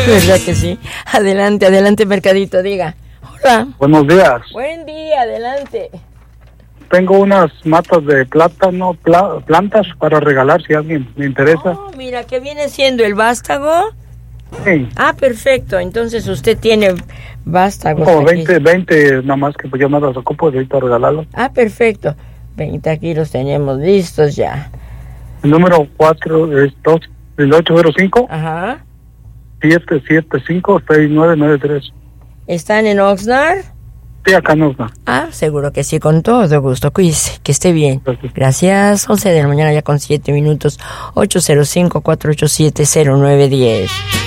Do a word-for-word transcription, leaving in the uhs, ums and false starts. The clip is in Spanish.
¿Verdad que sí? Adelante, adelante, Mercadito, diga. Hola. Buenos días. Buen día, adelante. Tengo unas matas de plátano, pla- plantas para regalar si alguien me interesa. Oh, mira, ¿qué viene siendo el vástago? Sí. Ah, perfecto. Entonces usted tiene vástagos. Como aquí. veinte, veinte nada más que pues yo no las ocupo de ahí para regalarlo. Ah, perfecto. veinte aquí los tenemos listos ya. El número cuatro es dos, el ocho cero cinco, Ajá. siete siete cinco, seis nueve nueve tres. ¿Están en Oxnard? Sí, acá no está. Ah, seguro que sí, con todo gusto. Cuídese, que esté bien. Gracias. Gracias. once de la mañana ya con siete minutos. ocho cero cinco, cuatro ocho siete, cero nueve uno cero.